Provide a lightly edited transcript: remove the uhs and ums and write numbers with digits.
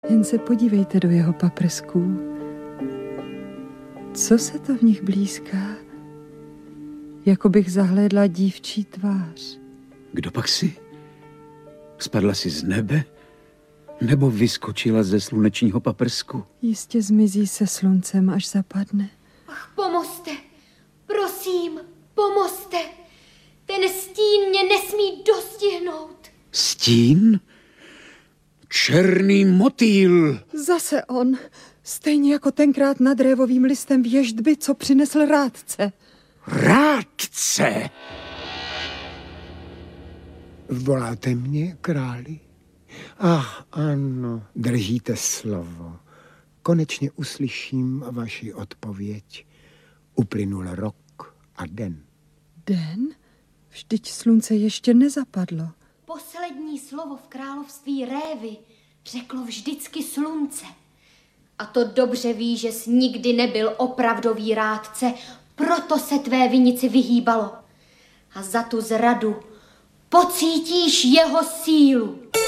Jen se podívejte do jeho paprsků. Co se to v nich blízká? Jako bych zahlédla dívčí tvář. Kdo pak jsi? Spadla jsi z nebe? Nebo vyskočila ze slunečního paprsku? Jistě zmizí se sluncem, až zapadne. Ach, pomozte. Prosím, pomozte. Ten stín mě nesmí dostihnout. Stín? Černý motýl. Zase on. Stejně jako tenkrát nad révovým listem věždby, co přinesl rádce. Rádce! Voláte mě, králi? Ach, ano, držíte slovo. Konečně uslyším vaši odpověď. Uplynul rok a den. Den? Vždyť slunce ještě nezapadlo. Poslední slovo v království Révy řeklo vždycky slunce. A to dobře ví, že jsi nikdy nebyl opravdový rádce, proto se tvé vinici vyhýbalo. A za tu zradu pocítíš jeho sílu.